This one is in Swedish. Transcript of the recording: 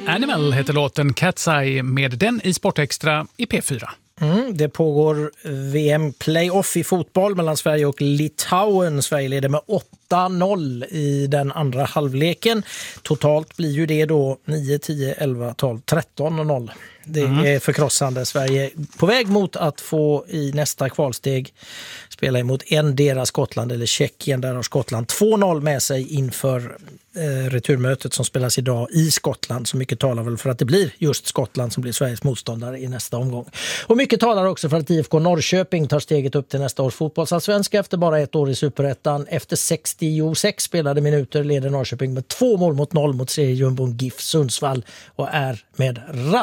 Animal heter låten Cat's Eye med den i Sportextra i P4. Det pågår VM-playoff i fotboll mellan Sverige och Litauen. Sverige leder med 8-0 i den andra halvleken. Totalt blir ju det då 9, 10, 11, 12, 13-0. Det är förkrossande. Sverige är på väg mot att få i nästa kvalsteg spela emot endera Skottland eller Tjeckien. Där har Skottland 2-0 med sig inför returmötet som spelas idag i Skottland. Så mycket talar väl för att det blir just Skottland som blir Sveriges motståndare i nästa omgång. Och mycket talar också för att IFK Norrköping tar steget upp till nästa års fotbollsallsvenska efter bara ett år i Superettan. Efter 66 spelade minuter leder Norrköping med 2-0 mot seriejumboen GIF Sundsvall och är med